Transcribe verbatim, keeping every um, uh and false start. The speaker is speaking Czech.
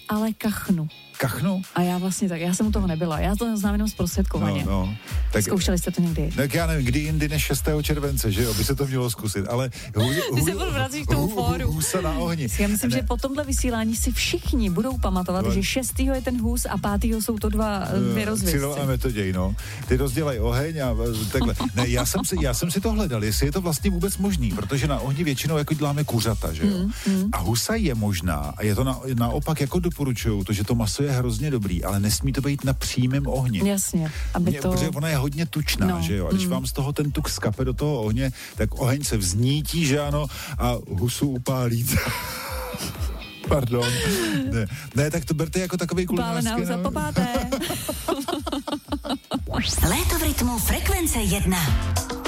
ale kachnu. Kachnu? A já vlastně tak, já jsem u toho nebyla, já to znám jenom zprostředkovaně. No, no. Tak, zkoušeli jste to někdy? Tak já nevím, kdy jindy než šestého července, že jo, by se to mělo zkusit, ale hů, Ty se furt vracíš k tomu fóru. Husa na ohni. Já myslím, ne. že po tomhle vysílání si všichni budou pamatovat, no. že šestýho je ten hůz a pátýho jsou to dva dvě rozvězci. Cyril a Metoděj, no. Ty rozdělají oheň a takhle. Ne, já jsem, si, já jsem si to hledal, jestli je to vlastně vůbec možný, protože na ohni většinou jako děláme kuřata, že jo. Mm, mm. A husa je možná a je to na, naopak jako doporučujou, to, že to maso je hrozně dobrý, ale nesmí to být na přímém ohni. Jasně, aby Mě, to... Protože ona je hodně tučná, no, že jo. A když mm. vám z toho ten tuk skape do toho ohně, tak oheň se vznítí, že ano, a husu upálí. Pardon. Ne. ne, tak to berte jako takový kulinářský... Pálená husa po páté. Léto v rytmu Frekvence jedna.